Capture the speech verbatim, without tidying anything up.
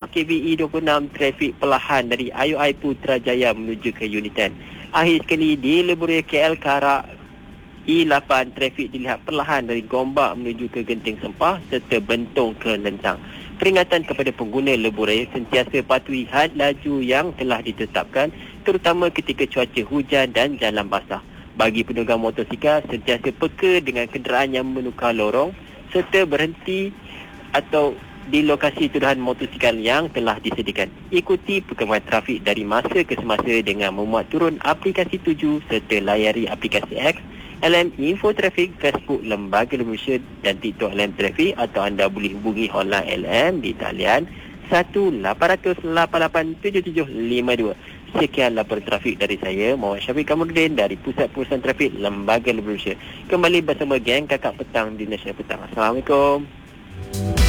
K V E dua puluh enam trafik perlahan dari I O I Putrajaya menuju ke Unitan. Akhir sekali di Leburia K L Karak E lapan trafik dilihat perlahan dari Gombak menuju ke Genting Sempah serta Bentong ke Lentang. Peringatan kepada pengguna Leburai sentiasa patuhi had laju yang telah ditetapkan terutama ketika cuaca hujan dan jalan basah. Bagi penunggang motosikal sentiasa peka dengan kenderaan yang menukar lorong serta berhenti atau di lokasi tuduhan motosikal yang telah disediakan. Ikuti perkembangan trafik dari masa ke semasa dengan memuat turun aplikasi tuju serta layari aplikasi X, L M Info Trafik, Facebook Lembaga Malaysia dan TikTok L M Trafik, atau anda boleh hubungi hotline L M di talian satu lapan kosong kosong lapan lapan tujuh tujuh lima dua. Sekian laporan trafik dari saya, Muhammad Syafiq Kamarudin dari Pusat Pengurusan Trafik Lembaga Malaysia. Kembali bersama geng Kakak Petang di Nasional Petang. Assalamualaikum.